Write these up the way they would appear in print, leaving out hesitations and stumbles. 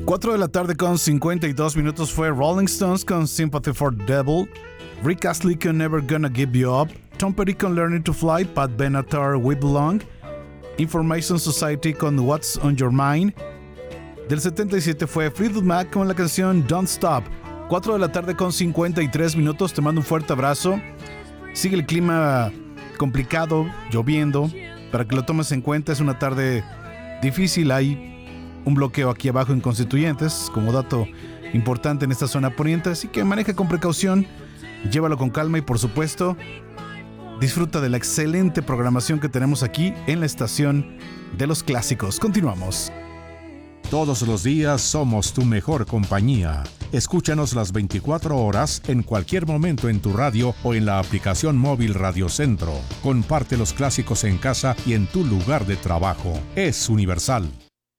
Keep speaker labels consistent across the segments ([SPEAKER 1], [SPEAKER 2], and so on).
[SPEAKER 1] 4 de la tarde con 52 minutos fue Rolling Stones con Sympathy for the Devil, Rick Astley con Never Gonna Give You Up, Tom Petty con Learning to Fly, Pat Benatar We Belong, Information Society con What's on Your Mind. Del 77 fue Fleetwood Mac con la canción Don't Stop. 4 de la tarde con 53 minutos. Te mando un fuerte abrazo. Sigue el clima complicado, lloviendo. Para que lo tomes en cuenta, es una tarde difícil. Hay un bloqueo aquí abajo en Constituyentes, como dato importante en esta zona poniente. Así que maneja con precaución, llévalo con calma y, por supuesto, disfruta de la excelente programación que tenemos aquí en la estación de los clásicos. Continuamos.
[SPEAKER 2] Todos los días somos tu mejor compañía. Escúchanos las 24 horas en cualquier momento en tu radio o en la aplicación móvil Radio Centro. Comparte los clásicos en casa y en tu lugar de trabajo. Es universal.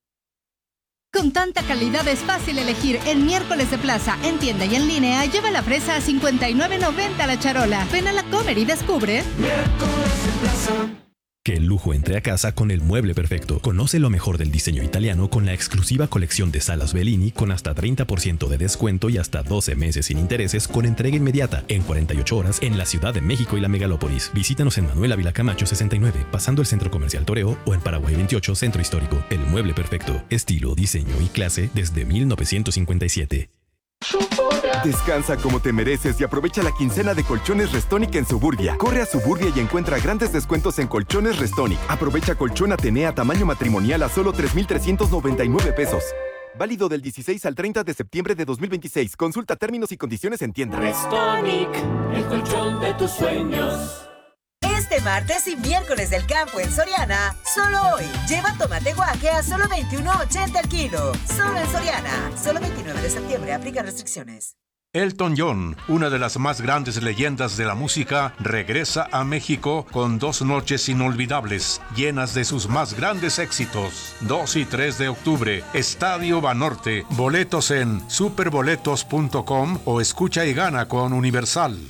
[SPEAKER 3] Con tanta calidad es fácil elegir. En Miércoles de Plaza, en tienda y en línea, lleva la fresa a $59.90 la charola. Ven a la Comer y descubre
[SPEAKER 4] Miércoles de Plaza.
[SPEAKER 5] Que el lujo entre a casa con el mueble perfecto. Conoce lo mejor del diseño italiano con la exclusiva colección de salas Bellini con hasta 30% de descuento y hasta 12 meses sin intereses con entrega inmediata en 48 horas en la Ciudad de México y la Megalópolis. Visítanos en Manuel Ávila Camacho 69, pasando el Centro Comercial Toreo, o en Paraguay 28, Centro Histórico. El mueble perfecto. Estilo, diseño y clase desde 1957.
[SPEAKER 6] Descansa como te mereces y aprovecha la quincena de Colchones Restonic en Suburbia. Corre a Suburbia y encuentra grandes descuentos en Colchones Restonic. Aprovecha colchón Atenea tamaño matrimonial a solo $3,399 pesos. Válido del 16 al 30 de septiembre de 2026. Consulta términos y condiciones en tienda.
[SPEAKER 4] Restonic, el colchón de tus sueños.
[SPEAKER 7] Este martes y miércoles del campo en Soriana, solo hoy, lleva tomate guaje a solo $21.80 el kilo. Solo en Soriana. Solo 29 de septiembre. Aplica restricciones.
[SPEAKER 2] Elton John, una de las más grandes leyendas de la música, regresa a México con 2 noches inolvidables, llenas de sus más grandes éxitos. 2 y 3 de octubre, Estadio Banorte. Boletos en superboletos.com o escucha y gana con Universal.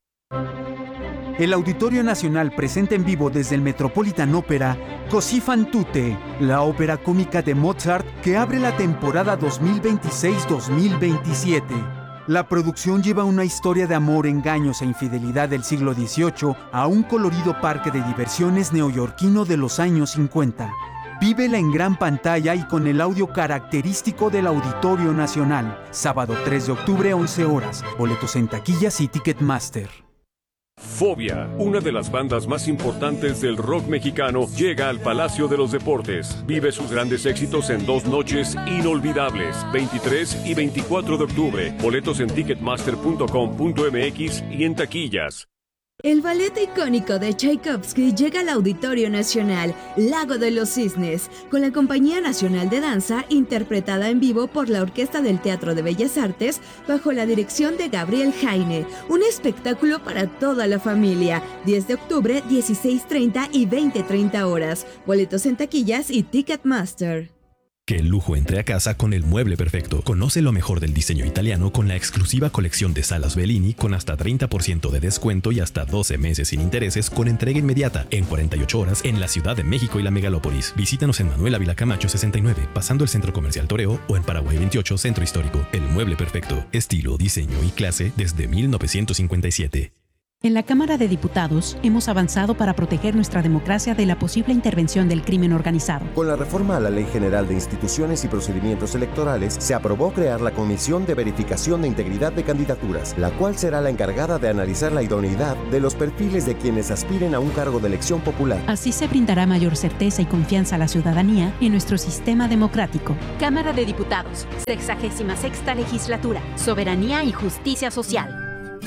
[SPEAKER 8] El Auditorio Nacional presenta en vivo desde el Metropolitan Opera Così fan tutte, la ópera cómica de Mozart que abre la temporada 2026-2027. La producción lleva una historia de amor, engaños e infidelidad del siglo XVIII a un colorido parque de diversiones neoyorquino de los años 50. Vívela en gran pantalla y con el audio característico del Auditorio Nacional. Sábado 3 de octubre, 11 horas. Boletos en taquillas y Ticketmaster.
[SPEAKER 9] Fobia, una de las bandas más importantes del rock mexicano, llega al Palacio de los Deportes. Vive sus grandes éxitos en 2 noches inolvidables, 23 y 24 de octubre. Boletos en ticketmaster.com.mx y en taquillas.
[SPEAKER 10] El ballet icónico de Tchaikovsky llega al Auditorio Nacional, Lago de los Cisnes, con la Compañía Nacional de Danza, interpretada en vivo por la Orquesta del Teatro de Bellas Artes, bajo la dirección de Gabriel Jaine. Un espectáculo para toda la familia. 10 de octubre, 16:30 y 20:30 horas. Boletos en taquillas y Ticketmaster.
[SPEAKER 5] Que el lujo entre a casa con el mueble perfecto. Conoce lo mejor del diseño italiano con la exclusiva colección de salas Bellini con hasta 30% de descuento y hasta 12 meses sin intereses con entrega inmediata en 48 horas en la Ciudad de México y la Megalópolis. Visítanos en Manuel Ávila Camacho 69, pasando el Centro Comercial Toreo, o en Paraguay 28, Centro Histórico. El mueble perfecto. Estilo, diseño y clase desde 1957.
[SPEAKER 11] En la Cámara de Diputados hemos avanzado para proteger nuestra democracia de la posible intervención del crimen organizado.
[SPEAKER 12] Con la reforma a la Ley General de Instituciones y Procedimientos Electorales, se aprobó crear la Comisión de Verificación de Integridad de Candidaturas, la cual será la encargada de analizar la idoneidad de los perfiles de quienes aspiren a un cargo de elección popular.
[SPEAKER 11] Así se brindará mayor certeza y confianza a la ciudadanía en nuestro sistema democrático.
[SPEAKER 13] Cámara de Diputados, 66ª Legislatura, Soberanía y Justicia Social.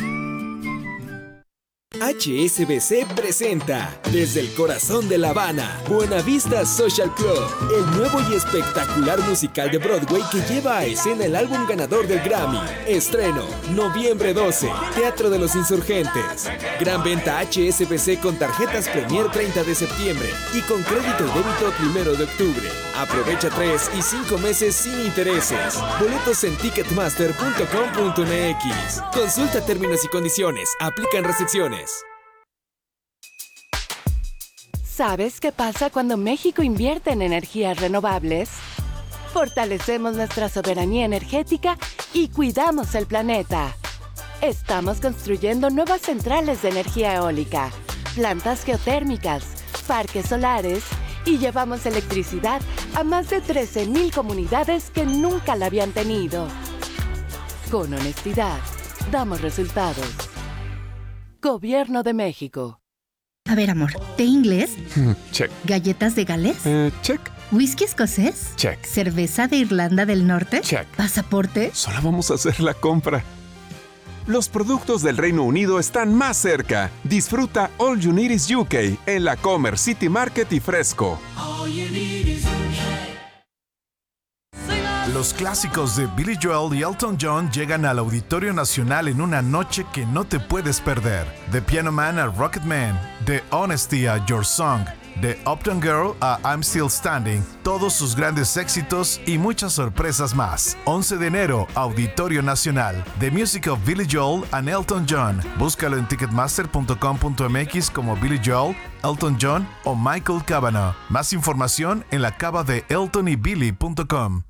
[SPEAKER 14] HSBC presenta desde el corazón de La Habana, Buenavista Social Club, el nuevo y espectacular musical de Broadway que lleva a escena el álbum ganador del Grammy. Estreno, noviembre 12, Teatro de los Insurgentes. Gran venta HSBC con tarjetas Premier 30 de septiembre y con crédito y débito 1 de octubre. Aprovecha 3 y 5 meses sin intereses. Boletos en ticketmaster.com.mx. Consulta términos y condiciones. Aplican restricciones.
[SPEAKER 15] ¿Sabes qué pasa cuando México invierte en energías renovables? fortalecemos nuestra soberanía energética y cuidamos el planeta. Estamos construyendo nuevas centrales de energía eólica, plantas geotérmicas, parques solares y llevamos electricidad a más de 13,000 comunidades que nunca la habían tenido. Con honestidad, damos resultados. Gobierno de México.
[SPEAKER 3] A ver, amor, ¿té inglés?
[SPEAKER 16] Check.
[SPEAKER 3] ¿Galletas de Gales?
[SPEAKER 16] Check.
[SPEAKER 3] ¿Whisky escocés?
[SPEAKER 16] Check.
[SPEAKER 3] ¿Cerveza de Irlanda del Norte?
[SPEAKER 16] Check.
[SPEAKER 3] ¿Pasaporte?
[SPEAKER 16] Solo vamos a hacer la compra. Los productos del Reino Unido están más cerca. Disfruta All You Need Is UK en la Comer City Market y Fresco.
[SPEAKER 1] Los clásicos de Billy Joel y Elton John llegan al Auditorio Nacional en una noche que no te puedes perder. De Piano Man a Rocket Man, de Honesty a Your Song, de Uptown Girl a I'm Still Standing, todos sus grandes éxitos y muchas sorpresas más. 11 de enero, Auditorio Nacional. The Music of Billy Joel and Elton John. Búscalo en ticketmaster.com.mx como Billy Joel, Elton John o Michael Cavanaugh. Más información en la cava de eltonybilly.com.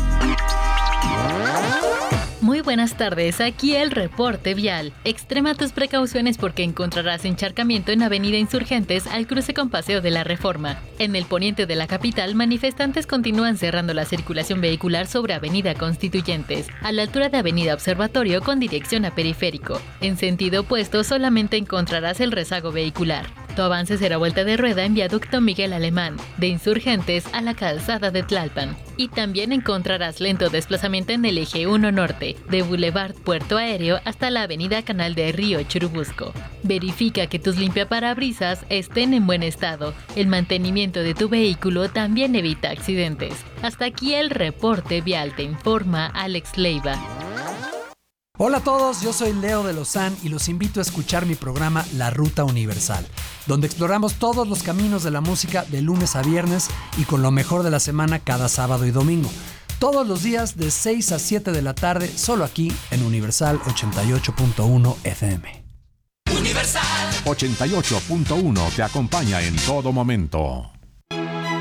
[SPEAKER 17] Muy buenas tardes, aquí el reporte vial. Extrema tus precauciones porque encontrarás encharcamiento en Avenida Insurgentes al cruce con Paseo de la Reforma. En el poniente de la capital, manifestantes continúan cerrando la circulación vehicular sobre Avenida Constituyentes, a la altura de Avenida Observatorio con dirección a Periférico. En sentido opuesto solamente encontrarás el rezago vehicular. Tu avance será vuelta de rueda en Viaducto Miguel Alemán, de Insurgentes a la calzada de Tlalpan. Y también encontrarás lento desplazamiento en el eje 1 Norte, de Boulevard Puerto Aéreo hasta la avenida Canal de Río Churubusco. Verifica que tus limpiaparabrisas estén en buen estado. El mantenimiento de tu vehículo también evita accidentes. Hasta aquí el reporte vial, te informa Alex Leiva.
[SPEAKER 18] Hola a todos, yo soy Leo de Lozán y los invito a escuchar mi programa La Ruta Universal, donde exploramos todos los caminos de la música de lunes a viernes y con lo mejor de la semana cada sábado y domingo. Todos los días de 6 a 7 de la tarde, solo aquí en Universal 88.1 FM.
[SPEAKER 19] Universal 88.1 te acompaña en todo momento.